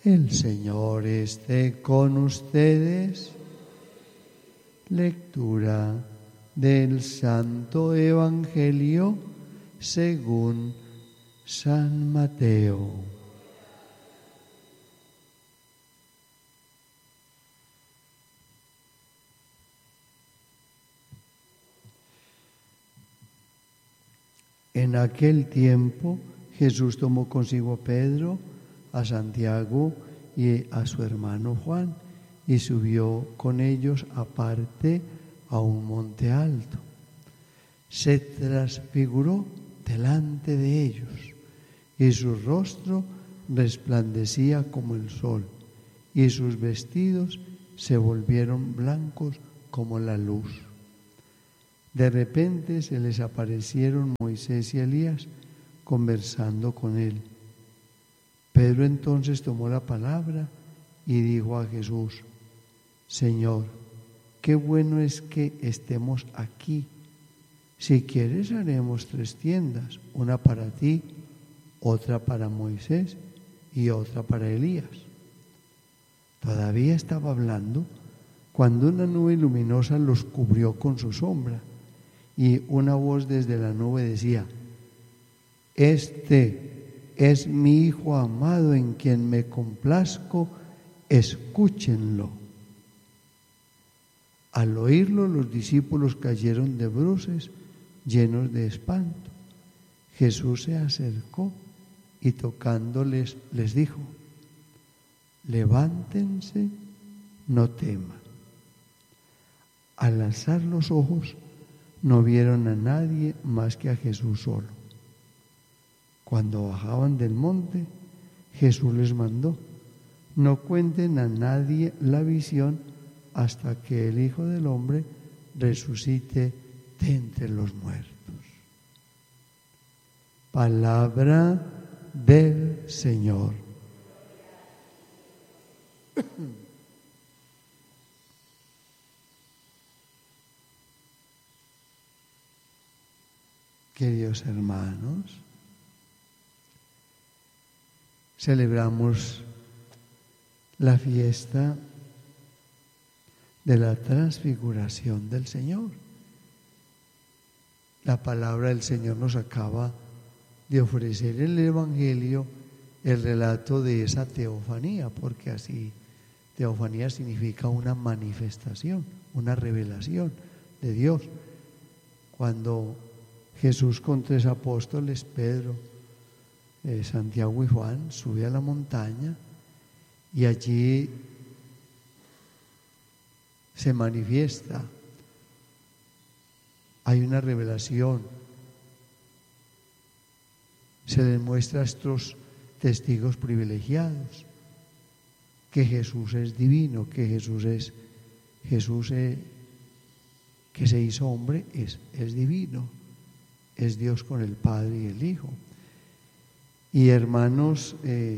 El Señor esté con ustedes. Lectura del Santo Evangelio según San Mateo. En aquel tiempo Jesús tomó consigo a Pedro, a Santiago y a su hermano Juan, y subió con ellos aparte a un monte alto. Se transfiguró delante de ellos, y su rostro resplandecía como el sol, y sus vestidos se volvieron blancos como la luz. De repente se les aparecieron Moisés y Elías conversando con él. Pedro entonces tomó la palabra y dijo a Jesús: Señor, qué bueno es que estemos aquí. Si quieres haremos 3 tiendas, una para ti, otra para Moisés y otra para Elías. Todavía estaba hablando cuando una nube luminosa los cubrió con su sombra, y una voz desde la nube decía: Este es mi Hijo amado en quien me complazco, escúchenlo. Al oírlo, los discípulos cayeron de bruces, llenos de espanto. Jesús se acercó y tocándoles les dijo: Levántense, no teman. Al alzar los ojos, no vieron a nadie más que a Jesús solo. Cuando bajaban del monte, Jesús les mandó: no cuenten a nadie la visión hasta que el Hijo del Hombre resucite de entre los muertos. Palabra del Señor. Queridos hermanos, celebramos la fiesta de la transfiguración del Señor. La palabra del Señor nos acaba de ofrecer en el Evangelio el relato de esa teofanía, porque así teofanía significa una manifestación, una revelación de Dios. Cuando Jesús con 3 apóstoles, Pedro, Santiago y Juan, sube a la montaña y allí se manifiesta. Hay una revelación. Se les muestra a estos testigos privilegiados que Jesús es divino, que Jesús que se hizo hombre es divino, es Dios con el Padre y el Hijo. Y hermanos,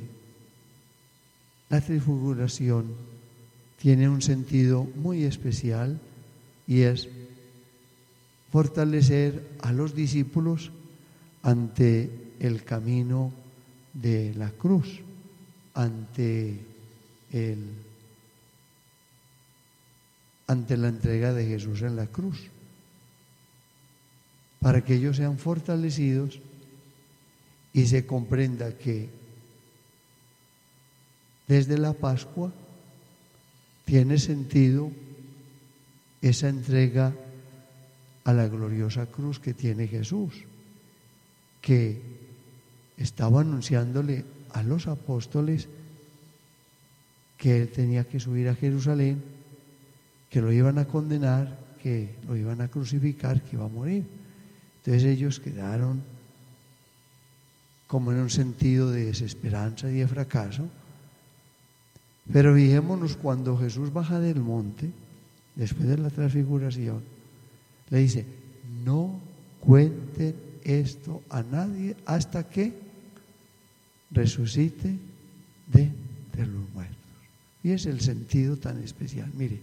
la transfiguración tiene un sentido muy especial y es fortalecer a los discípulos ante el camino de la cruz, ante la entrega de Jesús en la cruz, para que ellos sean fortalecidos y se comprenda que desde la Pascua tiene sentido esa entrega a la gloriosa cruz que tiene Jesús, que estaba anunciándole a los apóstoles que él tenía que subir a Jerusalén, que lo iban a condenar, que lo iban a crucificar, que iba a morir. Entonces ellos quedaron como en un sentido de desesperanza y de fracaso. Pero fijémonos, cuando Jesús baja del monte, después de la transfiguración, le dice: no cuenten esto a nadie hasta que resucite de entre los muertos. Y es el sentido tan especial. Mire,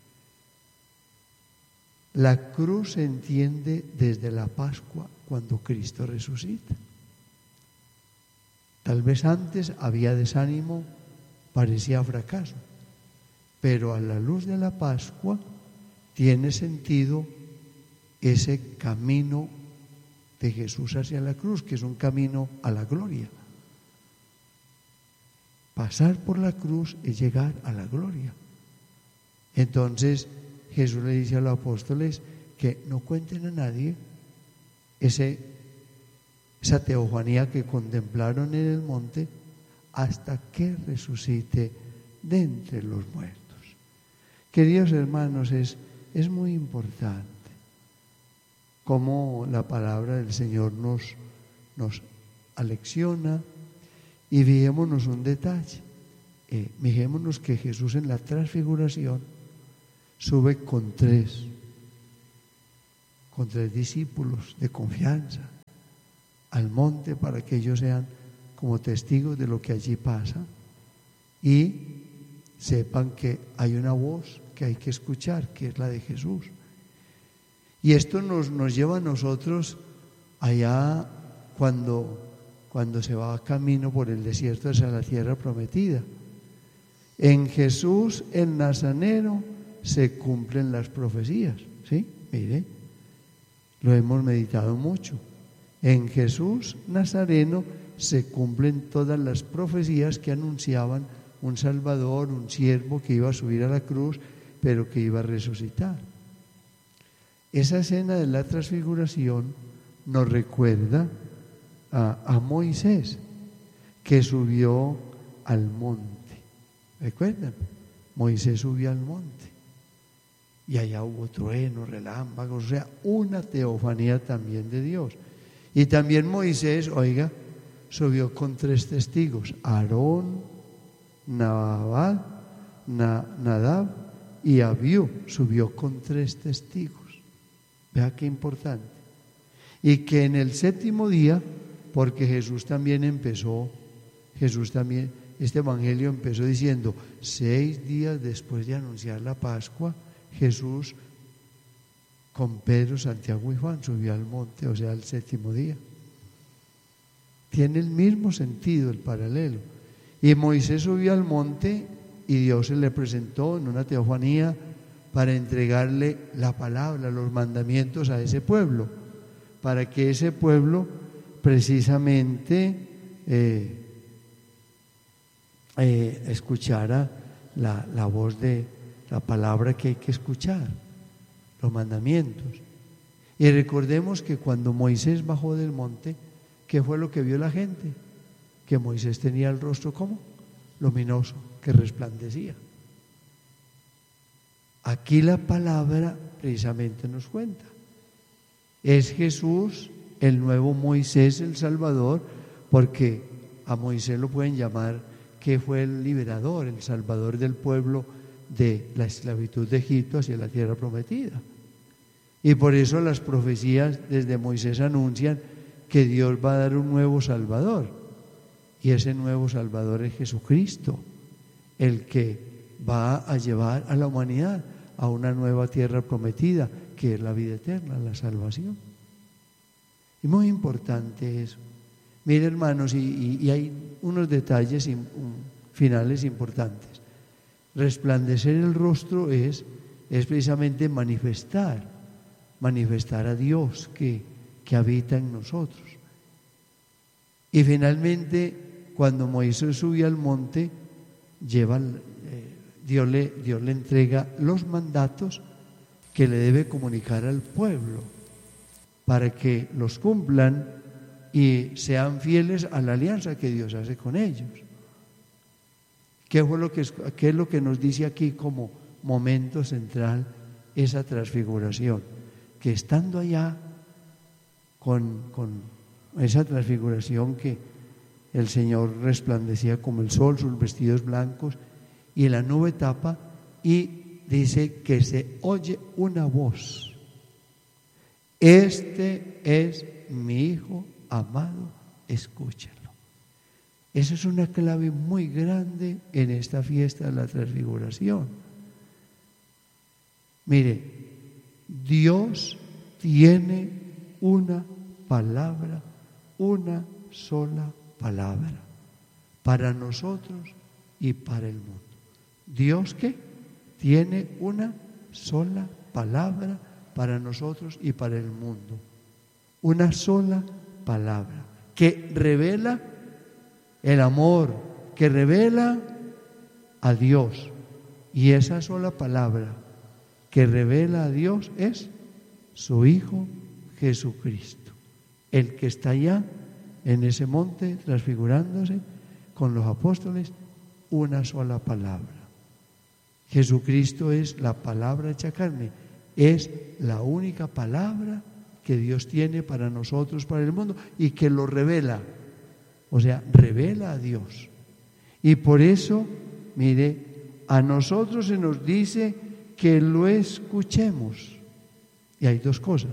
la cruz se entiende desde la Pascua, cuando Cristo resucita. Tal vez antes había desánimo, parecía fracaso. Pero a la luz de la Pascua tiene sentido ese camino de Jesús hacia la cruz, que es un camino a la gloria. Pasar por la cruz es llegar a la gloria. Entonces Jesús le dice a los apóstoles que no cuenten a nadie esa teofanía que contemplaron en el monte hasta que resucite de entre los muertos. Queridos hermanos, es muy importante cómo la palabra del Señor nos alecciona. Y fijémonos un detalle, fijémonos que Jesús en la transfiguración sube con tres discípulos de confianza al monte para que ellos sean como testigos de lo que allí pasa y sepan que hay una voz que hay que escuchar, que es la de Jesús. Y esto nos lleva a nosotros allá cuando se va camino por el desierto hacia la tierra prometida. En Jesús el Nazareno se cumplen las profecías, ¿sí? Mire, lo hemos meditado mucho. En Jesús Nazareno se cumplen todas las profecías que anunciaban un Salvador, un siervo que iba a subir a la cruz, pero que iba a resucitar. Esa escena de la transfiguración nos recuerda a Moisés, que subió al monte. ¿Recuerdan? Moisés subió al monte y allá hubo truenos, relámpagos, o sea, una teofanía también de Dios. Y también Moisés, oiga, subió con tres testigos: Aarón, Nadab y Abiú. Subió con tres testigos. Vea qué importante. Y que en el séptimo día, porque este evangelio empezó diciendo 6 días después de anunciar la Pascua, Jesús con Pedro, Santiago y Juan subió al monte, o sea, al séptimo día. Tiene el mismo sentido, el paralelo. Y Moisés subió al monte y Dios se le presentó en una teofanía para entregarle la palabra, los mandamientos a ese pueblo, para que ese pueblo precisamente escuchara la voz de la palabra que hay que escuchar, los mandamientos. Y recordemos que cuando Moisés bajó del monte, ¿qué fue lo que vio la gente? Que Moisés tenía el rostro como luminoso, que resplandecía. Aquí la palabra precisamente nos cuenta. Es Jesús el nuevo Moisés, el Salvador, porque a Moisés lo pueden llamar que fue el liberador, el salvador del pueblo de la esclavitud de Egipto hacia la tierra prometida. Y por eso las profecías desde Moisés anuncian que Dios va a dar un nuevo Salvador. Y ese nuevo Salvador es Jesucristo, el que va a llevar a la humanidad a una nueva tierra prometida, que es la vida eterna, la salvación. Y muy importante eso. Mire, hermanos, y hay unos detalles finales importantes. Resplandecer el rostro es precisamente manifestar a Dios que habita en nosotros. Y finalmente, cuando Moisés subió al monte, Dios le entrega los mandatos que le debe comunicar al pueblo para que los cumplan y sean fieles a la alianza que Dios hace con ellos. ¿Qué es lo que nos dice aquí como momento central esa transfiguración? Que estando allá con esa transfiguración, que el Señor resplandecía como el sol, sus vestidos blancos, y la nube tapa, y dice que se oye una voz: este es mi Hijo amado, escúchenlo. Esa es una clave muy grande en esta fiesta de la transfiguración. Mire, Dios tiene una palabra, una sola palabra, para nosotros y para el mundo. Dios que tiene una sola palabra para nosotros y para el mundo. Una sola palabra que revela el amor, que revela a Dios. Y esa sola palabra que revela a Dios es su Hijo Jesucristo, el que está allá en ese monte transfigurándose con los apóstoles, una sola palabra. Jesucristo es la palabra hecha carne, es la única palabra que Dios tiene para nosotros, para el mundo, y que lo revela, o sea, revela a Dios. Y por eso, mire, a nosotros se nos dice que lo escuchemos. Y hay dos cosas.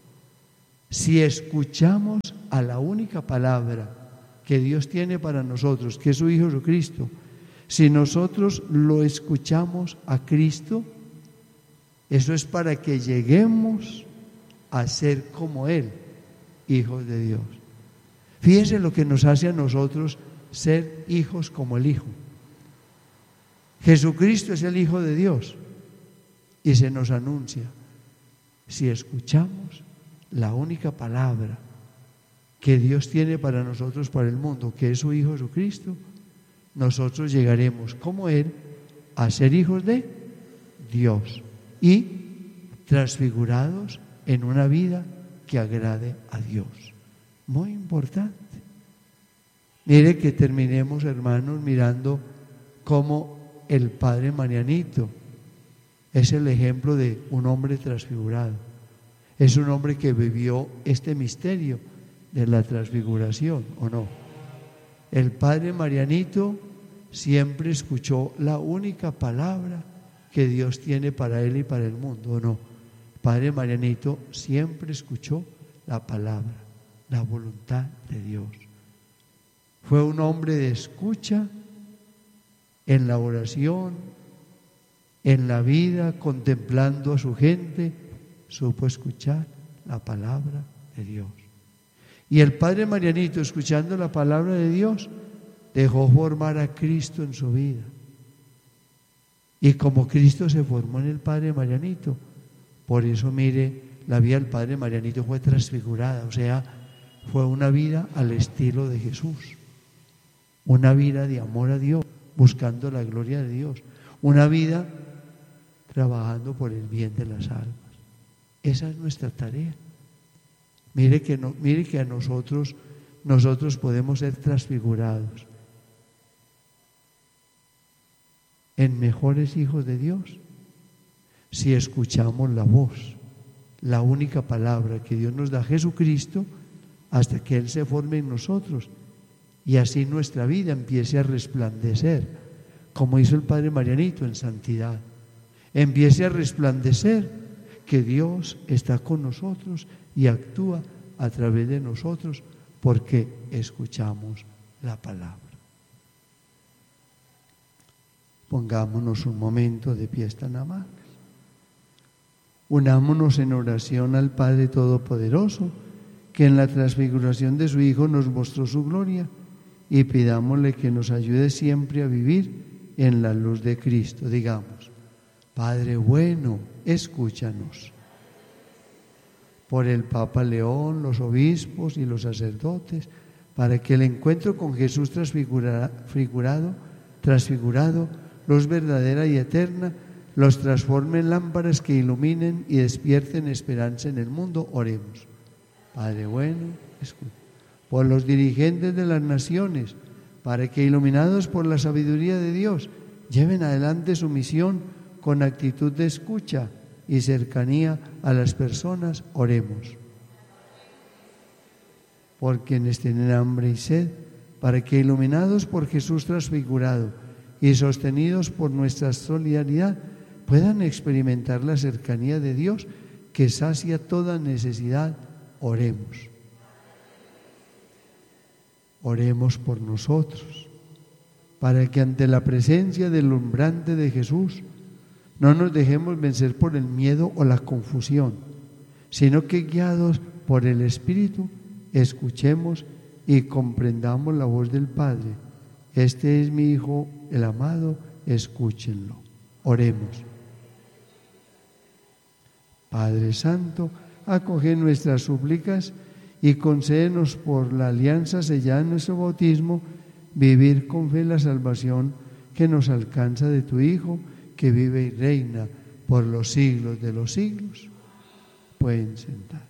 Si escuchamos a la única palabra que Dios tiene para nosotros, que es su Hijo Jesucristo, si nosotros lo escuchamos a Cristo, eso es para que lleguemos a ser como Él, hijos de Dios. Fíjense lo que nos hace a nosotros ser hijos como el Hijo. Jesucristo es el Hijo de Dios y se nos anuncia. Si escuchamos la única palabra que Dios tiene para nosotros, para el mundo, que es su Hijo Jesucristo, nosotros llegaremos como Él a ser hijos de Dios y transfigurados en una vida que agrade a Dios. Muy importante. Mire que terminemos, hermanos, mirando cómo el Padre Marianito es el ejemplo de un hombre transfigurado. Es un hombre que vivió este misterio de la transfiguración, ¿o no? El Padre Marianito siempre escuchó la única palabra que Dios tiene para él y para el mundo, ¿o no? El Padre Marianito siempre escuchó la palabra, la voluntad de Dios. Fue un hombre de escucha en la oración, en la vida, contemplando a su gente, supo escuchar la palabra de Dios. Y el Padre Marianito, escuchando la palabra de Dios, dejó formar a Cristo en su vida. Y como Cristo se formó en el Padre Marianito, por eso mire, la vida del Padre Marianito fue transfigurada, o sea, fue una vida al estilo de Jesús, una vida de amor a Dios, buscando la gloria de Dios, una vida trabajando por el bien de las almas. Esa es nuestra tarea. Mire que a nosotros podemos ser transfigurados en mejores hijos de Dios si escuchamos la voz, la única palabra que Dios nos da, Jesucristo, hasta que Él se forme en nosotros y así nuestra vida empiece a resplandecer, como hizo el Padre Marianito en santidad. Empiece a resplandecer que Dios está con nosotros y actúa a través de nosotros porque escuchamos la palabra. Pongámonos un momento de pie tan amables. Unámonos en oración al Padre Todopoderoso, que en la transfiguración de su Hijo nos mostró su gloria, y pidámosle que nos ayude siempre a vivir en la luz de Cristo. Digamos: Padre bueno, escúchanos. Por el Papa León, los obispos y los sacerdotes, para que el encuentro con Jesús transfigurado, luz verdadera y eterna, los transforme en lámparas que iluminen y despierten esperanza en el mundo. Oremos. Padre bueno, escucha. Por los dirigentes de las naciones, para que, iluminados por la sabiduría de Dios, lleven adelante su misión con actitud de escucha y cercanía a las personas. Oremos. Por quienes tienen hambre y sed, para que, iluminados por Jesús transfigurado y sostenidos por nuestra solidaridad, puedan experimentar la cercanía de Dios que sacia toda necesidad. Oremos. Oremos por nosotros, para que ante la presencia deslumbrante de Jesús no nos dejemos vencer por el miedo o la confusión, sino que, guiados por el Espíritu, escuchemos y comprendamos la voz del Padre Este es mi Hijo, el amado, escúchenlo. Oremos. Padre Santo, acoge nuestras súplicas y concédenos por la alianza sellada en nuestro bautismo, vivir con fe la salvación que nos alcanza de tu Hijo, que vive y reina por los siglos de los siglos. Pueden sentar.